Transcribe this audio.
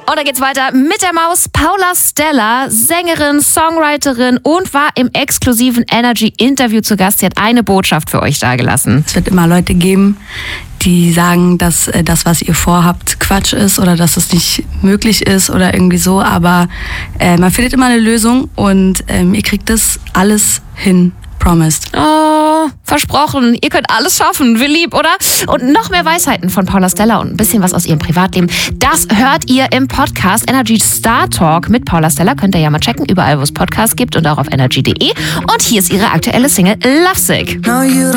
Und dann geht's weiter mit der Maus. Paula Stella, Sängerin, Songwriterin und war im exklusiven Energy-Interview zu Gast. Sie hat eine Botschaft für euch dagelassen. Es wird immer Leute geben, die sagen, dass das, was ihr vorhabt, Quatsch ist oder dass es nicht möglich ist oder irgendwie so. Aber man findet immer eine Lösung und ihr kriegt das alles hin. Promised. Oh, versprochen. Ihr könnt alles schaffen. Wie lieb, oder? Und noch mehr Weisheiten von Paula Stella und ein bisschen was aus ihrem Privatleben. Das hört ihr im Podcast Energy Star Talk mit Paula Stella. Könnt ihr ja mal checken, überall wo es Podcasts gibt und auch auf energy.de. Und hier ist ihre aktuelle Single Lovesick.